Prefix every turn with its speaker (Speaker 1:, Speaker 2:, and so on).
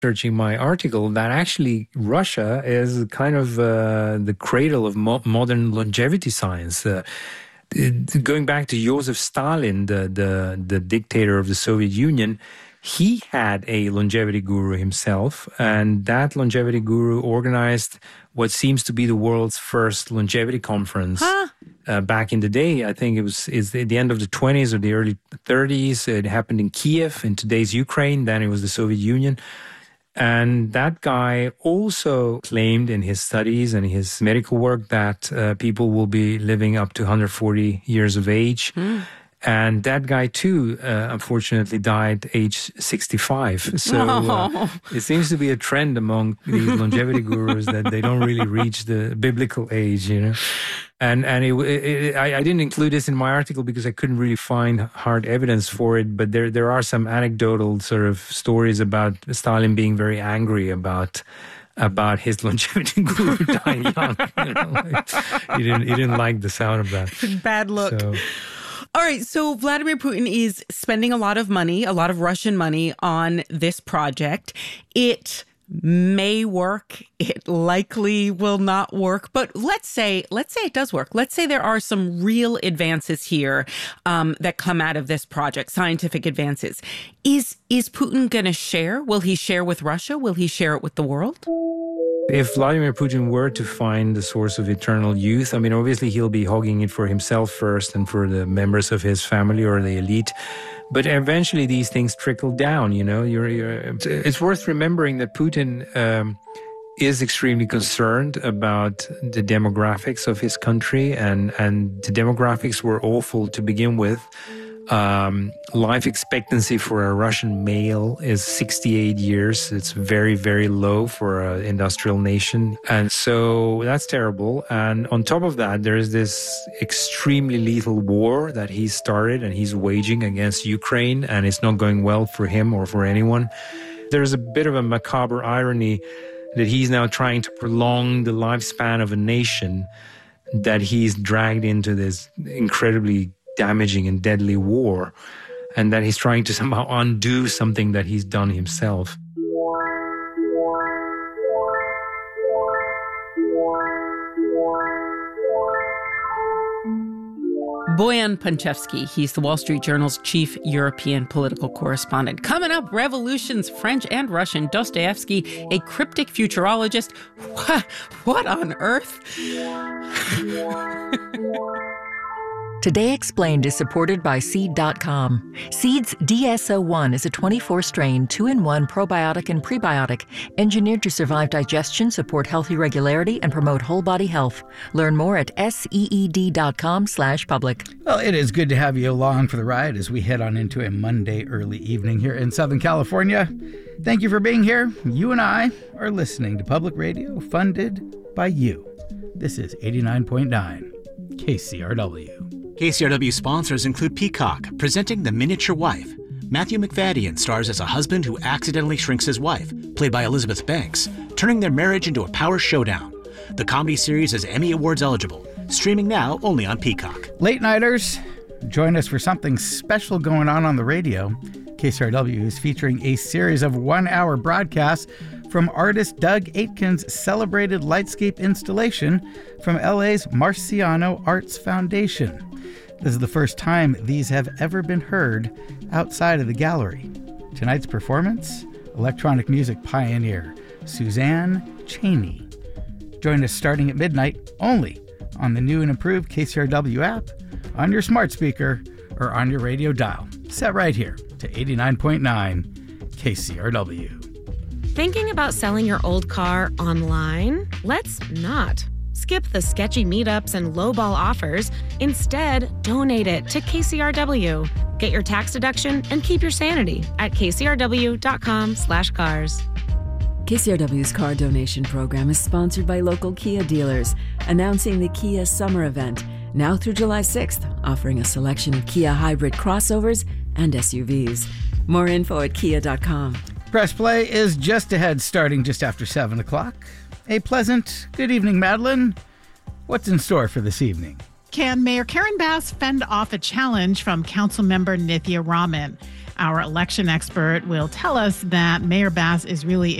Speaker 1: searching my article that actually Russia is kind of the cradle of modern longevity science. Going back to Joseph Stalin, the dictator of the Soviet Union, he had a longevity guru himself, and that longevity guru organized what seems to be the world's first longevity conference. Back in the day. I think it's the end of the 20s or the early 30s. It happened in Kiev, in today's Ukraine. Then it was the Soviet Union. And that guy also claimed in his studies and his medical work that people will be living up to 140 years of age. And that guy, too, unfortunately died age 65. So it seems to be a trend among these longevity gurus that they don't really reach the biblical age, you know. And I didn't include this in my article because I couldn't really find hard evidence for it. But there are some anecdotal sort of stories about Stalin being very angry about his longevity guru dying young. You know, he didn't like the sound of that.
Speaker 2: Bad look.
Speaker 1: So,
Speaker 2: all right, so Vladimir Putin is spending a lot of money, a lot of Russian money on this project. It may work. It likely will not work. But let's say it does work. Let's say there are some real advances here that come out of this project, scientific advances. Is Putin going to share? Will he share with Russia? Will he share it with the world?
Speaker 1: If Vladimir Putin were to find the source of eternal youth, I mean, obviously he'll be hogging it for himself first and for the members of his family or the elite. But eventually these things trickle down, you know. It's worth remembering that Putin is extremely concerned about the demographics of his country, and the demographics were awful to begin with. Life expectancy for a Russian male is 68 years. It's very, very low for an industrial nation. And so that's terrible. And on top of that, there is this extremely lethal war that he's started and he's waging against Ukraine, and it's not going well for him or for anyone. There's a bit of a macabre irony that he's now trying to prolong the lifespan of a nation that he's dragged into this incredibly damaging and deadly war, and that he's trying to somehow undo something that he's done himself.
Speaker 2: Boyan Panchevsky, he's the Wall Street Journal's chief European political correspondent. Coming up, revolutions, French and Russian, Dostoevsky, a cryptic futurologist. What on earth?
Speaker 3: Today Explained is supported by Seed.com. Seed's DSO1 is a 24-strain, 2-in-1 probiotic and prebiotic engineered to survive digestion, support healthy regularity, and promote whole-body health. Learn more at seed.com/public.
Speaker 4: Well, it is good to have you along for the ride as we head on into a Monday early evening here in Southern California. Thank you for being here. You and I are listening to public radio funded by you. This is 89.9 KCRW.
Speaker 5: KCRW sponsors include Peacock, presenting The Miniature Wife. Matthew McFadden stars as a husband who accidentally shrinks his wife, played by Elizabeth Banks, turning their marriage into a power showdown. The comedy series is Emmy Awards eligible, streaming now only on Peacock.
Speaker 4: Late nighters, join us for something special going on the radio. KCRW is featuring a series of 1-hour broadcasts from artist Doug Aitken's celebrated lightscape installation from LA's Marciano Arts Foundation. This is the first time these have ever been heard outside of the gallery. Tonight's performance, electronic music pioneer Suzanne Chaney. Join us starting at midnight only on the new and improved KCRW app, on your smart speaker, or on your radio dial. Set right here to 89.9 KCRW.
Speaker 6: Thinking about selling your old car online? Let's not. Skip the sketchy meetups and lowball offers. Instead, donate it to KCRW. Get your tax deduction and keep your sanity at kcrw.com/cars.
Speaker 7: KCRW's car donation program is sponsored by local Kia dealers, announcing the Kia Summer Event, now through July 6th, offering a selection of Kia hybrid crossovers and SUVs. More info at kia.com.
Speaker 4: Press Play is just ahead, starting just after 7 o'clock. A pleasant good evening, Madeline. What's in store for this evening?
Speaker 8: Can Mayor Karen Bass fend off a challenge from Councilmember Nithya Raman? our election expert, will tell us that Mayor Bass is really